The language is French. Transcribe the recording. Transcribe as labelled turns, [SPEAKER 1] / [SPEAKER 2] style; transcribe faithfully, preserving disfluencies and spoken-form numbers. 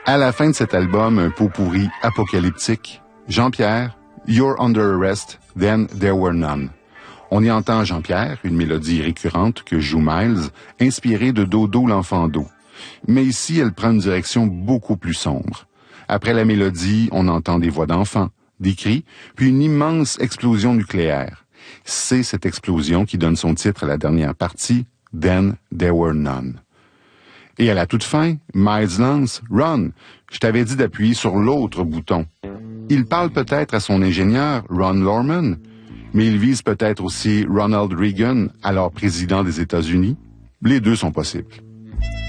[SPEAKER 1] À la fin de cet album, un pot pourri apocalyptique, Jean-Pierre, You're Under Arrest, Then There Were None. On y entend Jean-Pierre, une mélodie récurrente que joue Miles, inspirée de Dodo l'enfant d'eau. Mais ici, elle prend une direction beaucoup plus sombre. Après la mélodie, on entend des voix d'enfants, des cris, puis une immense explosion nucléaire. C'est cette explosion qui donne son titre à la dernière partie, Then There Were None. Et à la toute fin, Miles lance « Run ». Je t'avais dit d'appuyer sur l'autre bouton. Il parle peut-être à son ingénieur, Ron Lorman, mais il vise peut-être aussi Ronald Reagan, alors président des États-Unis. Les deux sont possibles.